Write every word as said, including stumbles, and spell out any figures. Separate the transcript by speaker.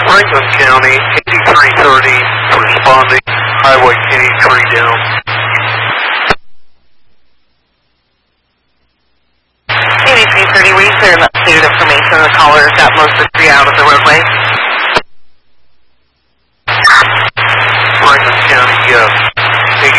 Speaker 1: Franklin County, eighty-three thirty, responding, highway K, tree down.
Speaker 2: eighty-three thirty, we clear and updated information. The caller got most of the tree out of the roadway.